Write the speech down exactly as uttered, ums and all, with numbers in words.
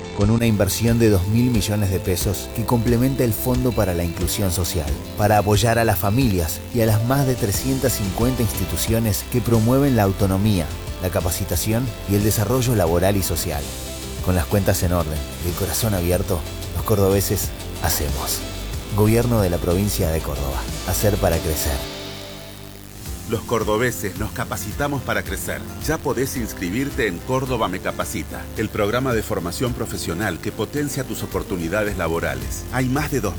con una inversión de dos mil millones de pesos que complementa el Fondo para la Inclusión Social, para apoyar a las familias y a las más de trescientas cincuenta instituciones que promueven la autonomía, la capacitación y el desarrollo laboral y social. Con las cuentas en orden y el corazón abierto, los cordobeses hacemos. Gobierno de la provincia de Córdoba. Hacer para crecer. Los cordobeses nos capacitamos para crecer. Ya podés inscribirte en Córdoba Me Capacita, el programa de formación profesional que potencia tus oportunidades laborales. Hay más de dos